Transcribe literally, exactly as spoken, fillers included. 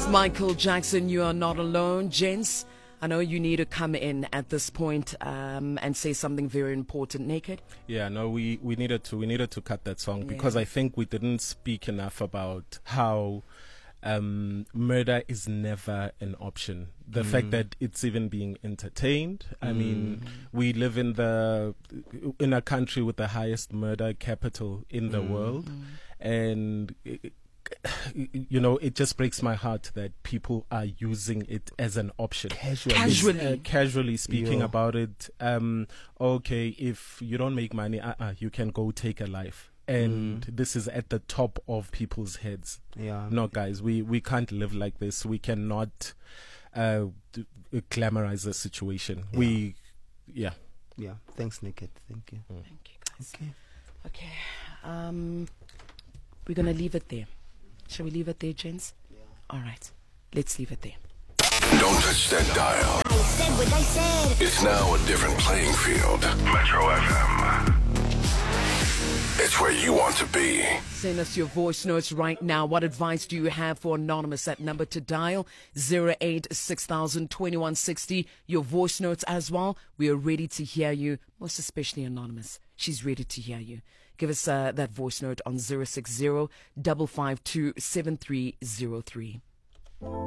Michael Jackson, You Are Not Alone. Gents, I know you need to come in at this point um, and say something very important. Naked? Yeah, no, we, we needed to we needed to cut that song, yeah, because I think we didn't speak enough about how um, murder is never an option. The mm. fact that it's even being entertained. I mm. mean, we live in the in a country with the highest murder capital in the mm. world, mm. and It, you know, it just breaks my heart that people are using it as an option. Casually. Casually, uh, casually speaking yeah. about it. Um, okay, if you don't make money, uh-uh, you can go take a life. And mm. this is at the top of people's heads. Yeah. No, guys, we, we can't live like this. We cannot uh, d- glamorize the situation. Yeah. We, yeah. Yeah. Thanks, Naked. Thank you. Mm. Thank you, guys. Okay. Okay. Um, we're going to leave it there. Shall we leave it there, gents? Yeah. All right. Let's leave it there. Don't touch that dial. I said what I said. It's now a different playing field. Metro F M. It's where you want to be. Send us your voice notes right now. What advice do you have for Anonymous? That number to dial, zero eight six thousand twenty-one sixty. Your voice notes as well. We are ready to hear you, most especially Anonymous. She's ready to hear you. Give us uh, that voice note on zero six zero, five five two, seven three zero three.